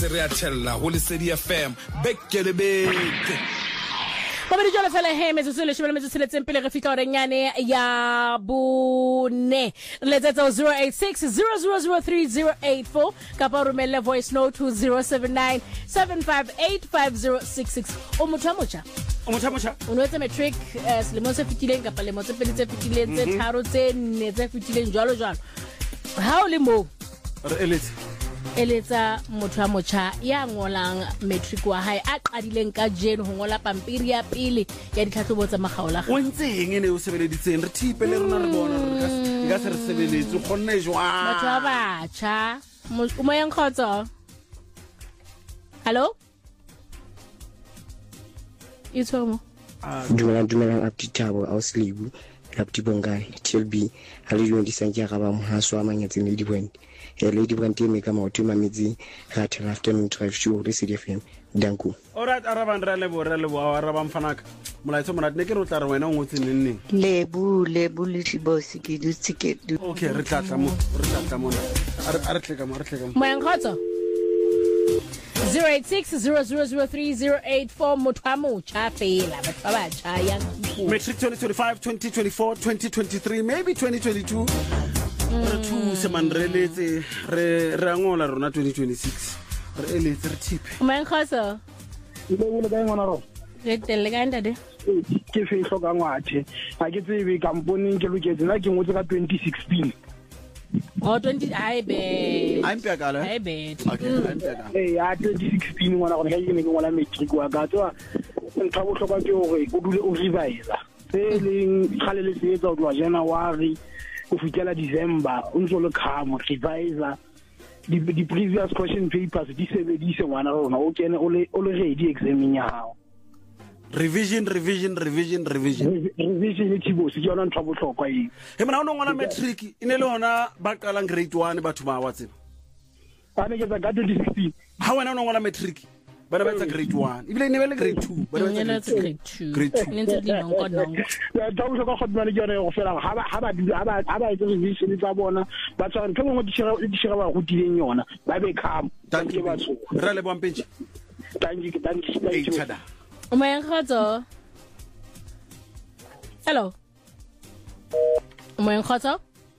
re a tshella go Lesedi FM beke le beke. Babedi jole fela metsotso le shebele metsotso le pele re fitla orenyane ya bone letsetsa 086 kapa romelle voice note to 079 7585066 o motho a mocha o no etsa matric selemo se fitileng kapa le motse pele tse fitileng tse tharo tse nne tse fitileng jalo ha o le mo re eletsa motho a mocha ya ngolang matric wa hae a qadileng ka jeno ho ngola pampiri ya pele ya ditlhatlhobo tsa magaola o ntseng ene o sebeleditseng re thipe le rena re bona re ka se re sebeletse gonne jwa batho ba bacha mo yang khotso hello itsomo dumelang aptitabo a o selibu lapti bongane TLB ha le di santja ga ba mohaso a manyatseng le dibwente Lady Brante me ka maoto mametse ga thela afternoon drive show re Lesedi FM danku alright araban re lebo arabam fanaka molaitso monate ne ke re o tla re wena o ngotse neng lebu le boss ke dutse ke okay re tlatla mo a re tleka mo mo yang khotso 086 motho a mocha fela batho ba bacha yang matric 2025 2024 2023 maybe 2022 re thuse man re letse re ngola rona 2026 re eletse re thipe mo yang khotso le ga ngwana ro re telle ka ndade ke fe hloka ngwathe ha ke tsebe kamponi ke loketse na ke ngotse ka 2016 o 20 ai be okay ya 2016 ngwana go ke ne ke ngola matric wa ka tswa ntha go hloka ke hore o dule o revise leng khale le setsa o tloa January go fitela December o ntse le khamo revise the previous question papers di sebedise ngwana rona o kene o le ready exam ya hao revision tibo se yona ntwa bohlokwa e mona o ngwana matric ine le hona ba qalang grade 1 batho ba wa tsena bana ke tsa 2016 ha wena o ngwana matric bana ba tsa grade 1 ibile ne ba le grade 2 bana ba tsa grade 2 ne ntse di nongo ya tau se ka khotmane ke yona go fela ha ba itse revision tsa bona ba tswa ntho ngwe di shira ba go dileng yona ba be kham ke ba tso re le bompentse tanki chada o mo yang khotso hello o mo yang khotso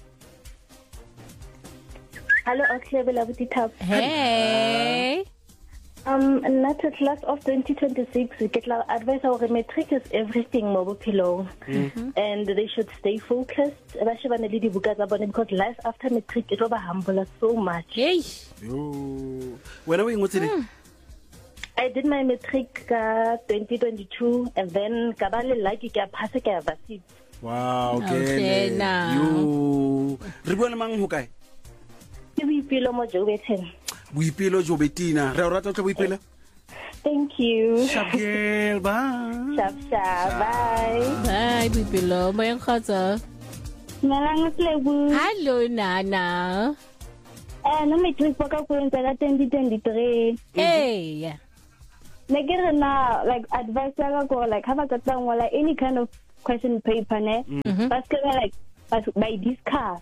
hello Oklebela Butitap hey not a class of 2026 get la advice our matric is everything mo bophelong and they should stay focused ba shebana le dibuka tsa bona because life after matric it will be humble so much hey wena o ingotse I did my matric 2022 and then ka ba le lucky ka pass ka varsity wow okay now you re bona mang ho kae ke boipelo mo Jobetin boipelo Jobetina re o rata tlo boipelo thank you Shabel bye bye boipelo mo yang khotso Malang Lebu hello nana no matric ka go ntse ka 2023 hey na like advice ya go like have a ngola any kind of question paper ne but like by discuss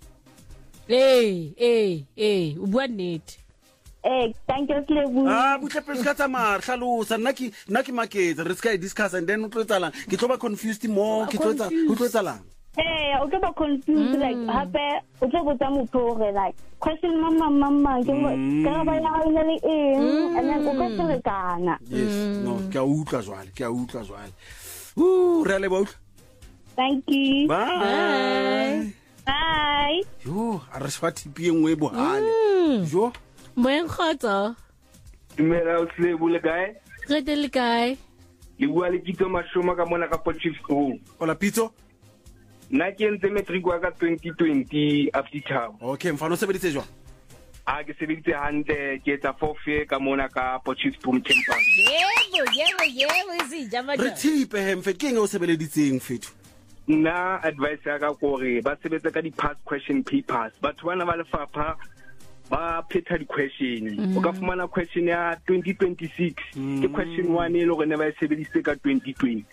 o bua nnete thank you Lebu butle pele ka mar hlalosa nna ke maketse re ska discuss and then o tlo etsalang ke tlo ba confused more ke tlo etsalang o tlo ba confused like hape o tlo botsa motho like question mama ke ka ba ya ile le and then o ka tsekana yes no ke a utlwa jwale re le ba utlwa thank you bye yo a re swa tipi engwe bohale jo mo yang khotso dumela o Lebu le kae re le kae le bua le Pitso Mashoma ka mona ka Potchefstroom school ola Pitso na ke ntse matric wa ka 2020 aptitabo okay mfano sebeditse jwa a ke sebeditse hantle ke etsa 4th year ka mona ka Potchefstroom campus yebo sijama re thipe hemfe ke enge o sebeleditseng fethu na advice ya ka gore ba sebetsa ka di past question papers batho bana ba lefapha ba phetha di question o ka fumana question ya 2026 ke question 1 e lo re ne ba sebeditse ka 2020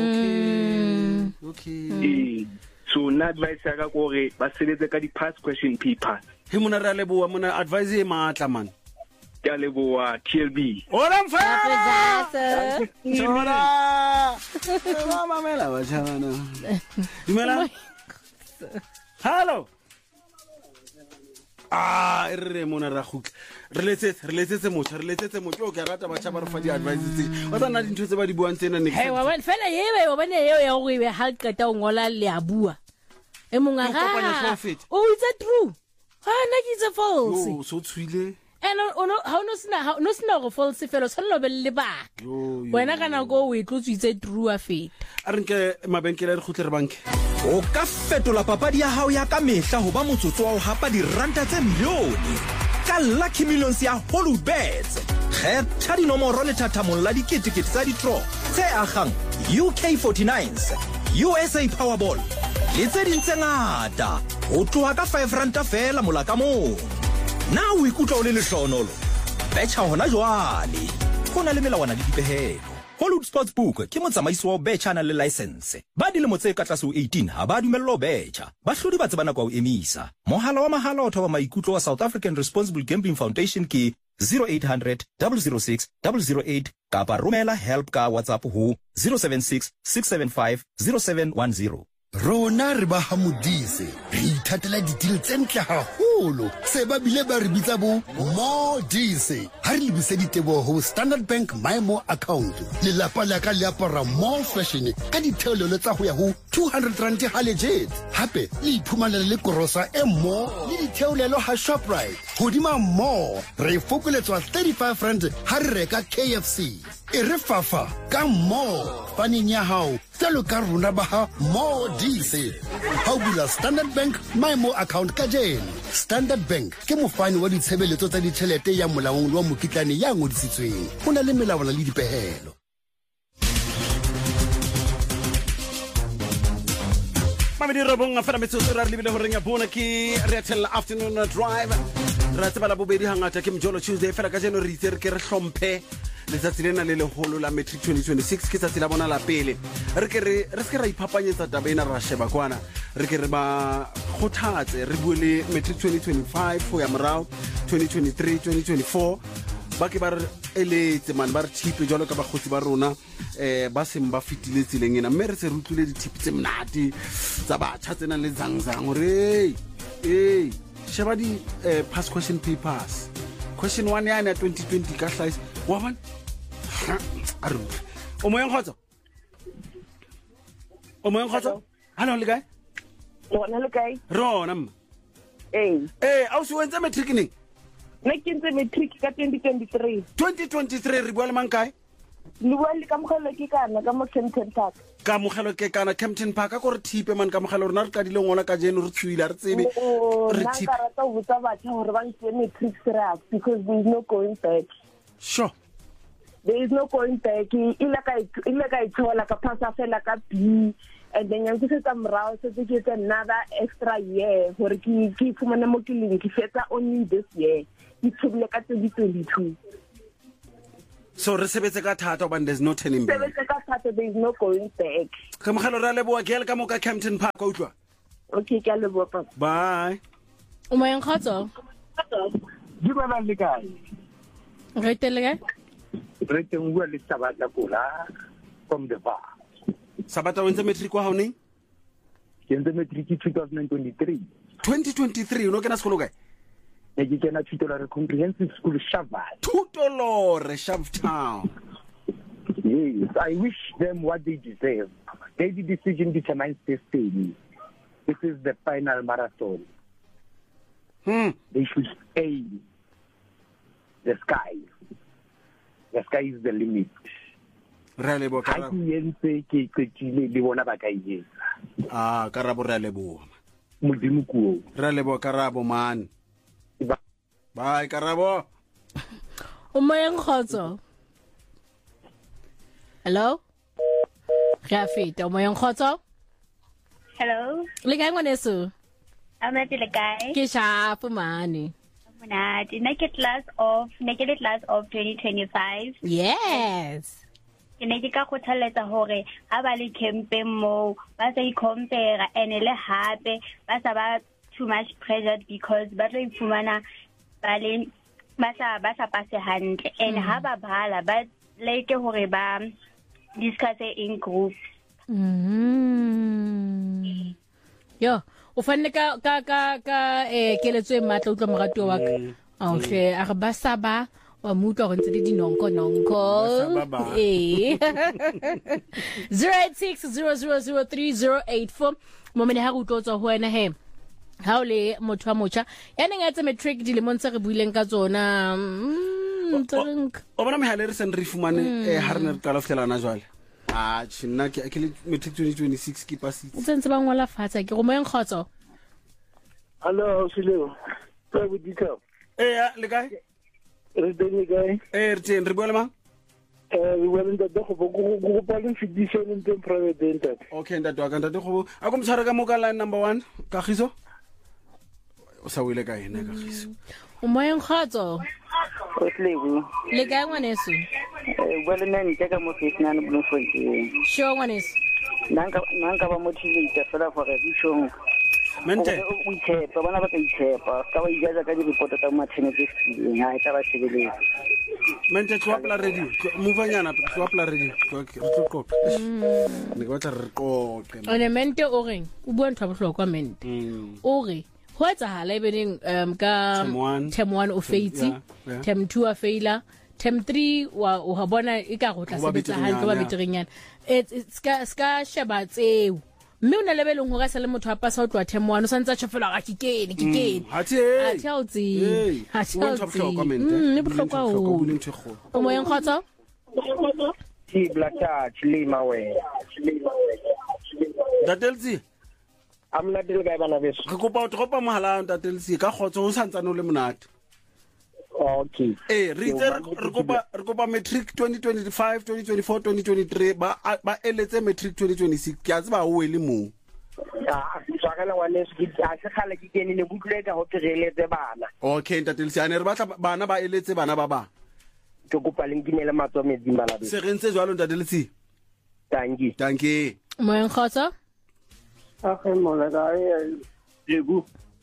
okay so na advice ya ka gore ba sebetse ka di past question papers he mona re leboa mona advice e matla man ke a leboa TLB Ora Happy birthday. Ora mamela wa chana Dumela Hello re mona ra khutla re letsetse motho o ke rata ba tshaba re fa di advice wa tsana dintho tse ba di buang tsena ne Hey, wa bana fela yebe wa bana yeo ya go ibe ha qeta o ngola le a bua. E monga ga. Oh, it's a true. Ha na ke itse false. yo so tswile And no sina go false fela tsholo be le ba. Wena kana go o itlotse itse true a feta. a re nke mabenkele re khutle re banke o ka fetola papadi ya hao ya ka mehla ho ba motsotso wa ho hapa diranta tse milione ka Lucky Millions ya Hollywoodbets. Kgetha dinomoro le thathamong la diketekete tsa di-draw tse agang UK49s, USA Powerball le tse ding tse ngata ho tloha ka 5 ranta fela mola ka mong. Na o ikutlwa o le lehlonolo? Betcha hona jwale. Ho na le melawana le dipehelo. Hollywood Sportsbook ke motsamaisi wa betcha na le license. Ba dilemo tse ka tlase ho 18 ha ba dumellwa ho betcha. Ba hlodi ba tsebana kwa ho emisa. Mohala wa mahala o thoba maikutlo wa South African Responsible Gambling Foundation ke 0800 006 008 kapa romela help ka WhatsApp ho 076 675 0710. Rona re ba hamodise re ithatela ditile tse ntle haholo se ba bile ba re bitsa bo Mo Dise ha re lebise ditebo ho Standard Bank My More account le lapa la ka le apara more fashion ka ditheolelo tsa ho ya ho 200 rand ha legit hape le iphumanela le korosa e mo le ditheolelo ha Shoprite hodima mo re fokoletswa 35 rand ha re reka KFC e re fafa ka mo paneng ya hao tsalo ka rona ba ha Mo Dise ha o bula Standard Bank My More account ka jeno. Standard Bank ke mofani wa ditshebeletso tsa ditšhelete ya molaong wa mokitlane ya ngodisitsweng ho na le melawana le dipehelo. Mamedi robong fela metsotso ra lebile ho renya bona ke Retel Afternoon Drive ra tsebala bobedi hangata ke Mjolo Tuesday fela ka jeno re itse re ke re hlomphe letsatsi lena le leholo la Matric 2026 ke tsatsi la bona la pele re se ra iphapanyetsa taba ena ra sheba kwana re ke re ba khothatse re bue le Matric 2025 ho ya morao 2023 2024 ba ke ba re eletse man ba re thipe jalo ka bagotsi ba rona ba seng ba fitile tseleng ena mme re se re utlwile dithipi tse mnati tsa batjha tsena le zangzang hore sheba di past question papers question 1 ya 2020 ka hlahisa wa ban a re o moyeng khotso hallo le kae Rona le kae rona mma a o se wentse matric neng nna ke ntse matric ka 2023 re bua le mang kae le bua le kamogelo ke kana ka mo Kempton Park kamogelo ke kana Kempton Park ka gore thipe man kamogelo rena re ka dile ngola ka jeno re tshwile re tsebe re thipe nna ka rata ho botsa batho hore ba ntse matric serious because there is no going back. Sure. There is no going back. Ile ka ithola ka pasa fela ka B and then yang se tsamrao se ke get another extra year hore ke fumana mo kileng ke fetsa only this year. Ke tsubile ka 2022. So re sebetse ka thata but there's no turning back. Sebetse ka thata there is no going back. Kamogelo ra leboa ke ka mo ka Kempton Park o utlwa. Okay ke a leboa papa. Bye. O moyeng khotso di bana le kae re tele kae re teng bua le Sabata kola from the bar Sabata wentse matric wa haone ke ntse matric 2023 no kena sekolo kae ne ke kena Thutolore Comprehensive School Shavali Thutolore Shavetown. Yes, I wish them what they deserve. Their decision determines destiny. This is the final marathon. They should aim the sky. The sky is the limit. Rale bo karabo. Ke ke le bona ba ka etsa. Karabo rale bo. Modimo kuo. Rale bo karabo man. Bye karabo. O moyeng khotso hello Rafita o moyeng khotso Hello le kae ngwaneso Amati le kae ke shapo mane Monate naked class of 2025 Yes ke ne ke ka khothaletsa hore ha ba le campaign mo ba sa compare ene le hape ba sa ba too much pressure because ba tlo ifumana ba le ba sa pase hantle and ha ba bhala ba like hore ba discuss in group. Yo o fanne ka keletso e matla o tlo morato wa ka okay a ba sa ba wa mutwa go ntse di nonko 0860003084 momene ha go tlotsa ho wena he ha o le motho wa mocha ya neng a tse matric dilemong tse re buileng ka tsona o bona mehala re sen re fumane ha re ne re qala fhlelana jwale tshina ke le matric 2026 ke pasitse tsentse ba ngola fatsa ke go moeng khotso hello Sileo ka bodika le kae re teng kae re teng re bua le mang we were in the go pa le fitisheng in the private dentist okay ntate go a go mtshwara ka mo ka line number 1 Kagiso o sa wile ka ena Kagiso o moeng khotso Otlego le kae ngwaneso bole nna ntse ka mo fitnana Bloemfontein sho ngwaneso nanga ba motivate fela for a vision mente o itshepa bana ba ka itshepa ka ba ijaza ka di report tsa maternity ha e tla ba shebeleng mente tswapla radio muvanyana tswapla radio re tloqoqa ne go tla re qoqe one mente o reng o bua ntwa bohlokwa mente o re ho etsahala ebeneng ka term 1 o feitsi term 2 a faila term 3 wa bona e ka go tla sebetsa hantle ba beterenyana ska sheba tseo mme una lebeleng ho ga se le motho a pasa o tlwa term 1 o santsa tshofela ga kikene ha tshotsi ne bohlokwa o moyeng khotsa ti blaka chilima we Datelsi amna dile ga bana beso re kopa o tropa mohala Datelsi ka khotso o santsane o le monate okay re kopa matric 2025 2024 2023 ba eletse matric 2026 ke a tseba o le mo tswakala wa le se a se khale ke kenile butleka ho tireletse bana okay Datelsi ane re batla bana ba eletse bana ba ba ke kopa le nkinele matso metsi bana se rentse jwalo Datelsi dankie moeng khotsa a mola ga egu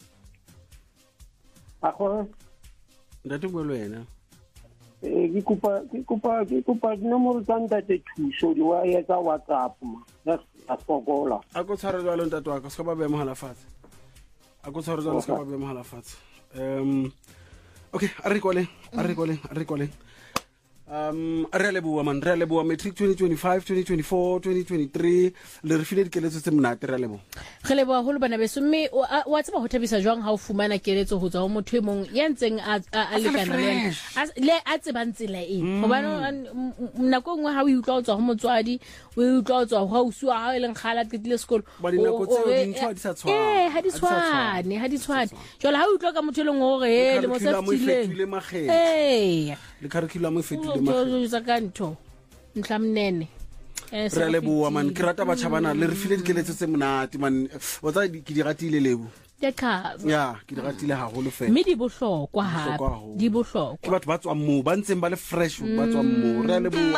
a go ndate bua le wena ke kupa nomoro tsa ntate thuso di wa ya tsa WhatsApp ma a fokola a go tshwara jwalo ntate wa ka se ka ba be mohala fatshe a go tshwara jwalo se ka ba be mohala fatshe okay a re kole re le bua matric 2025 2024 2023 le re file dikeletso tse mnate re le bo re le bua holo bana beso mme wa tseba ho thabisa jwang ha o fumana keletso ho tswa ho motho emong ya ntseng a lekana le a tsebang tsela hobane nako ngwe ha o utlwa o tswa ho motswadi o utlwa o tswa ho usuwa ha e leng khala qetile sekolo ba dinako tseo di ntshwa di sa tshwana ha di tshwane jwale ha o utlwa ka motho e leng hore le mo sa fitile le curriculum e fetile jo za kanto mhlamnene re le bua man ke rata ba chabana le re file dikeletso tse monate man o tsa ke di ratile lebu ya ke di ratile ha holo fela mme di bohlokwa ha di bohlokwa ke batho ba tswa mo ba ntseng ba le fresh ba tswa mo re le bua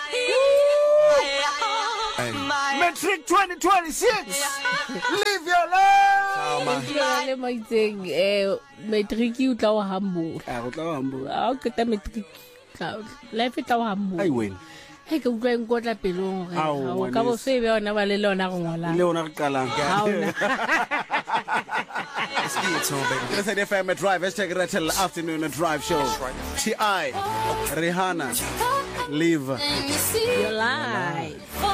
Matric 2026 live your life le maitseng matric u tla wa hambo a ke ta matric life tla wa hambo ai wena ke utlwa nkotla pelong re ka bo se be ona ba le lona go ngola le ona re qalang Let's say FM Drive, hashtag Rattle Afternoon Drive Show. T.I. Rihanna, Live Your